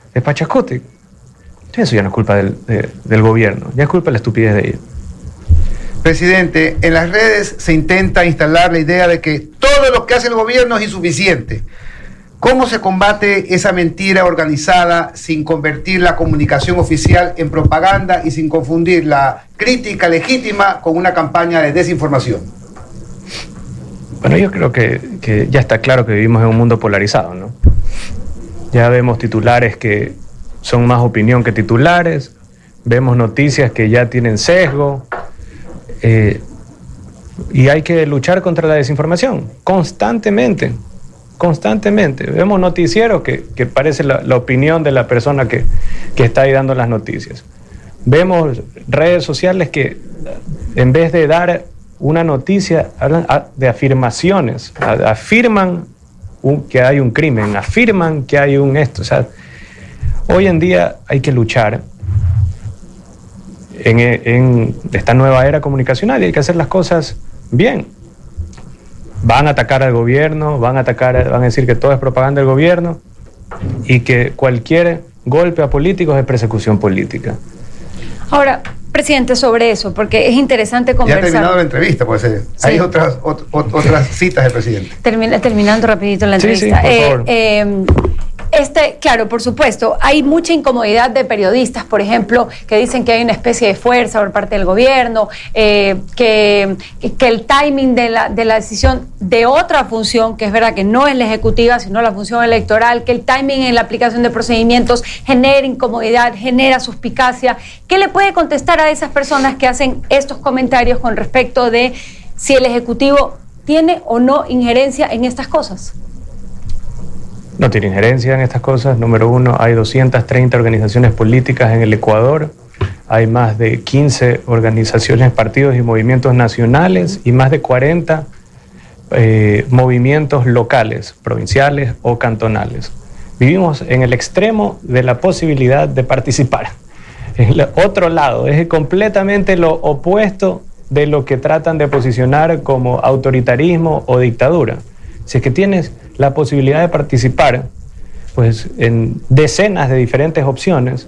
de Pachacuti. Eso ya no es culpa del gobierno, ya es culpa de la estupidez de ellos. Presidente, en las redes se intenta instalar la idea de que todo lo que hace el gobierno es insuficiente. ¿Cómo se combate esa mentira organizada sin convertir la comunicación oficial en propaganda y sin confundir la crítica legítima con una campaña de desinformación? Bueno, yo creo que ya está claro que vivimos en un mundo polarizado, ¿no? Ya vemos titulares que son más opinión que titulares, vemos noticias que ya tienen sesgo, y hay que luchar contra la desinformación constantemente. Vemos noticieros que parece la opinión de la persona que está ahí dando las noticias. Vemos redes sociales que en vez de dar una noticia hablan de afirmaciones, afirman que hay un crimen, afirman que hay un esto. O sea, hoy en día hay que luchar en esta nueva era comunicacional y hay que hacer las cosas bien. Van a atacar al gobierno, van a decir que todo es propaganda del gobierno y que cualquier golpe a políticos es persecución política. Ahora, presidente, sobre eso, porque es interesante conversar. Ya ha terminado la entrevista, pues sí. Hay otras citas del presidente. Terminando rapidito la entrevista. Sí, por favor. Claro, por supuesto, hay mucha incomodidad de periodistas, por ejemplo, que dicen que hay una especie de fuerza por parte del gobierno, que el timing de la decisión de otra función, que es verdad que no es la ejecutiva, sino la función electoral, que el timing en la aplicación de procedimientos genera incomodidad, genera suspicacia. ¿Qué le puede contestar a esas personas que hacen estos comentarios con respecto de si el Ejecutivo tiene o no injerencia en estas cosas? No tiene injerencia en estas cosas. Número uno, hay 230 organizaciones políticas en el Ecuador, hay más de 15 organizaciones, partidos y movimientos nacionales y más de 40 movimientos locales, provinciales o cantonales. Vivimos en el extremo de la posibilidad de participar. En el otro lado, es completamente lo opuesto de lo que tratan de posicionar como autoritarismo o dictadura. Si es que tienes la posibilidad de participar, pues en decenas de diferentes opciones,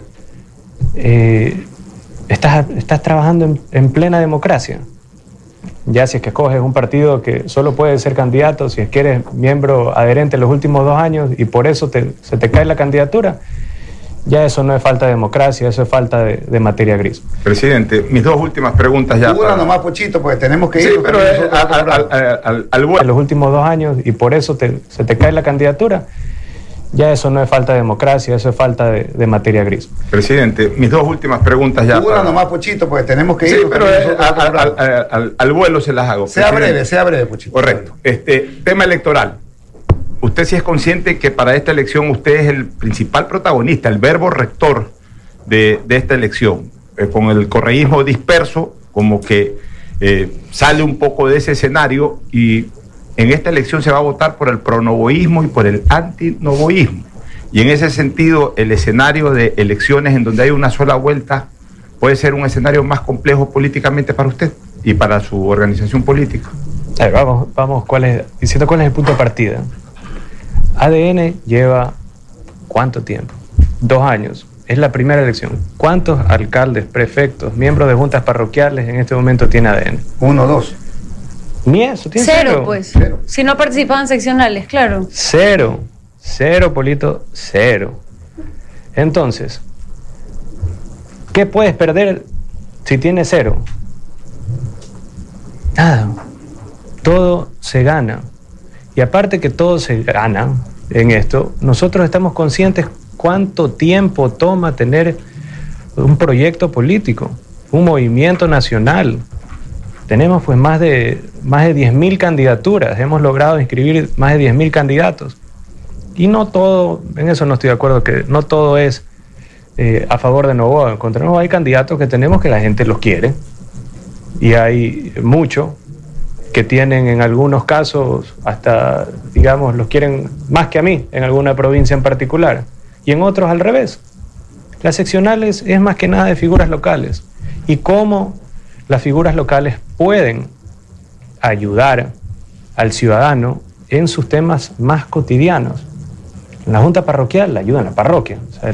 estás trabajando en plena democracia. Ya si es que escoges un partido que solo puede ser candidato, si es que eres miembro adherente en los últimos 2 años y por eso se te cae la candidatura, ya eso no es falta de democracia, eso es falta de materia gris. Presidente, mis 2 últimas preguntas ya. Una nomás, Pochito, porque tenemos que ir. Sí, pero al en los últimos 2 años y por eso se te cae la candidatura, ya eso no es falta de democracia, eso es falta de materia gris. Presidente, mis 2 últimas preguntas ya. Una nomás, Pochito, porque tenemos que ir. Sí, pero al vuelo se las hago. Sea breve, Pochito. Correcto. Tema electoral. Usted sí es consciente que para esta elección usted es el principal protagonista, el verbo rector de esta elección. Con el correísmo disperso, como que sale un poco de ese escenario y en esta elección se va a votar por el pronovoísmo y por el antinovoísmo. Y en ese sentido, el escenario de elecciones en donde hay una sola vuelta puede ser un escenario más complejo políticamente para usted y para su organización política. A ver, vamos diciendo cuál es el punto de partida. ADN lleva ¿cuánto tiempo? 2 años. Es la primera elección. ¿Cuántos alcaldes, prefectos, miembros de juntas parroquiales en este momento tiene ADN? 1 o 2. Ni eso, tiene 0, pues. 0. Si no participaban seccionales, claro. 0, Polito, 0. Entonces, ¿qué puedes perder si tienes 0? Nada. Todo se gana. Y aparte que todo se gana en esto, nosotros estamos conscientes cuánto tiempo toma tener un proyecto político, un movimiento nacional. Tenemos pues más de 10.000 candidaturas, hemos logrado inscribir más de 10.000 candidatos. Y no todo, en eso no estoy de acuerdo, que no todo es a favor de Novoa. En contra de Novoa hay candidatos que tenemos que la gente los quiere. Y hay muchos que tienen en algunos casos hasta, digamos, los quieren más que a mí en alguna provincia en particular. Y en otros al revés. Las seccionales es más que nada de figuras locales. Y cómo las figuras locales pueden ayudar al ciudadano en sus temas más cotidianos. En la junta parroquial la ayuda en la parroquia. O sea,